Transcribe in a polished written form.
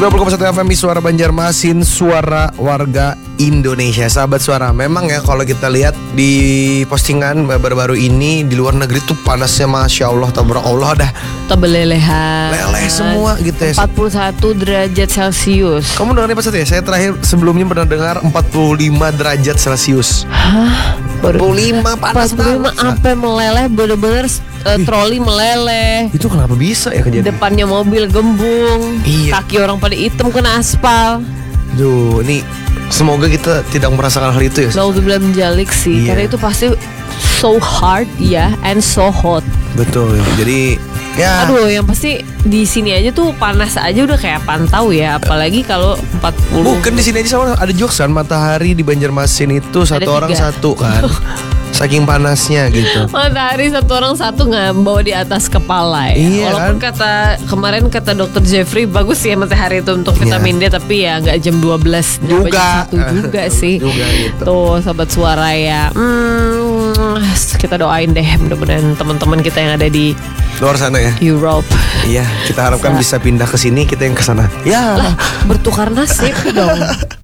90,1 FM Suara Banjarmasin, suara warga Indonesia. Sahabat Suara, memang ya kalau kita lihat di postingan baru-baru ini di luar negeri tuh panasnya Masya Allah, tabarakallah dah. Tebelelehan. Leleh semua gitu ya. 41 derajat Celcius. Kamu dengarnya pas ya? Saya terakhir sebelumnya pernah dengar 45 derajat Celcius. Hah? 45 panas 45 banget. sampai meleleh bener-bener troli meleleh. Itu kenapa bisa ya kejadian? Depannya mobil gembung. Iya. Kaki orang pada hitam kena aspal. Duh, ini semoga kita tidak merasakan hal itu ya. Naudzubillah menjalik sih. Iya. Karena itu pasti so hard ya and so hot. Betul. Jadi ya. Aduh, yang pasti di sini aja tuh panas aja udah kayak pantau ya, apalagi kalau 40. Bukan di sini aja sama ada jokes kan, matahari di Banjarmasin itu satu Ada orang 3. satu kan. Saking panasnya gitu. Matahari satu orang satu nggak bawa di atas kepala ya. Iya, Walaupun kan? kemarin kata dokter Jeffrey bagus ya matahari itu untuk vitamin D, tapi ya nggak jam 12 Juga. jam 1 juga sih. Juga gitu. Tuh Sobat Suara ya. Kita doain deh mudah-mudahan teman-teman kita yang ada di Luar sana ya. Europe Iya, kita harapkan bisa pindah ke sini, kita yang ke sana. Ya. bertukar nasib dong.